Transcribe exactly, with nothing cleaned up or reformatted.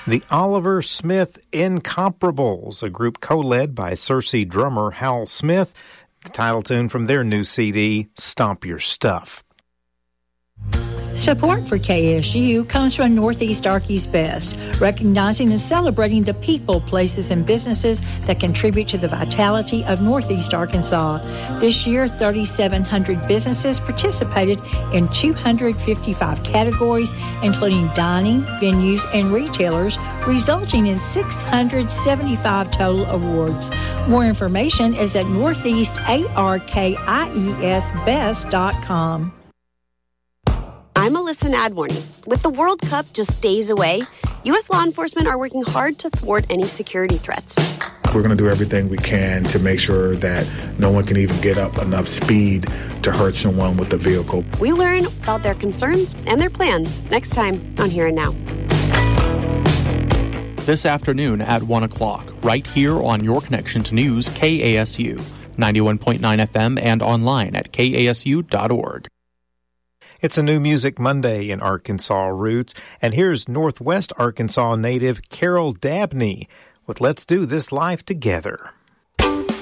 The Oliver Smith Incomparables, a group co-led by Cersei drummer Hal Smith. The title tune from their new C D, Stomp Your Stuff. Support for K S U comes from Northeast Arkansas Best, recognizing and celebrating the people, places, and businesses that contribute to the vitality of Northeast Arkansas. This year, three thousand seven hundred businesses participated in two hundred fifty-five categories, including dining, venues, and retailers, resulting in six hundred seventy-five total awards. More information is at northeast arkes best dot com. I'm Alyssa Nadworny. With the World Cup just days away, U S law enforcement are working hard to thwart any security threats. We're going to do everything we can to make sure that no one can even get up enough speed to hurt someone with the vehicle. We learn about their concerns and their plans next time on Here and Now. This afternoon at one o'clock, right here on your connection to news, K A S U, ninety-one point nine F M and online at K A S U dot org. It's a new Music Monday in Arkansas Roots, and here's Northwest Arkansas native Carol Dabney with Let's Do This Life Together.